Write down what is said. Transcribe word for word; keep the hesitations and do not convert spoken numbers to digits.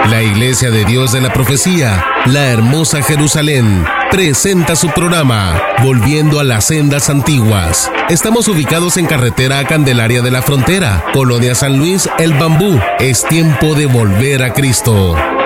La Iglesia de Dios de la Profecía, La Hermosa Jerusalén, presenta su programa Volviendo a las Sendas Antiguas. Estamos ubicados en carretera a Candelaria de la Frontera, Colonia San Luis, El Bambú. Es tiempo de volver a Cristo.